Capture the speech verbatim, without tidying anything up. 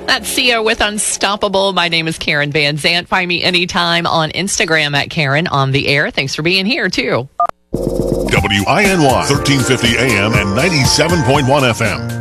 That's Sia with Unstoppable. My name is Karen Van Zant. Find me anytime on Instagram at Karen on the air. Thanks for being here, too. W I N Y, thirteen fifty A M and ninety-seven point one F M.